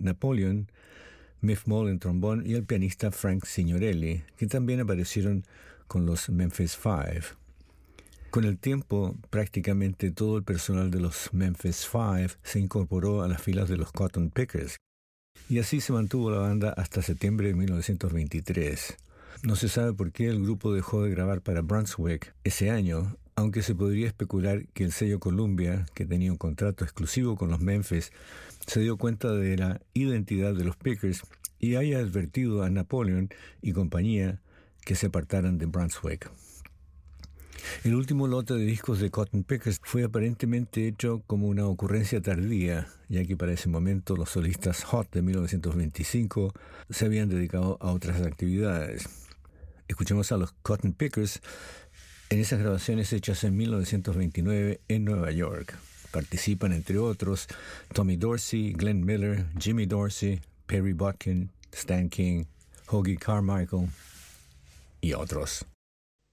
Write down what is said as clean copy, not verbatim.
Napoleon, Miff Mole en trombón y el pianista Frank Signorelli, que también aparecieron con los Memphis Five. Con el tiempo, prácticamente todo el personal de los Memphis Five se incorporó a las filas de los Cotton Pickers, y así se mantuvo la banda hasta septiembre de 1923. No se sabe por qué el grupo dejó de grabar para Brunswick ese año, aunque se podría especular que el sello Columbia, que tenía un contrato exclusivo con los Memphis, se dio cuenta de la identidad de los Pickers y haya advertido a Napoleon y compañía que se apartaran de Brunswick. El último lote de discos de Cotton Pickers fue aparentemente hecho como una ocurrencia tardía, ya que para ese momento los solistas Hot de 1925 se habían dedicado a otras actividades. Escuchemos a los Cotton Pickers en esas grabaciones hechas en 1929 en Nueva York. Participan, entre otros, Tommy Dorsey, Glenn Miller, Jimmy Dorsey, Perry Botkin, Stan King, Hoagy Carmichael y otros.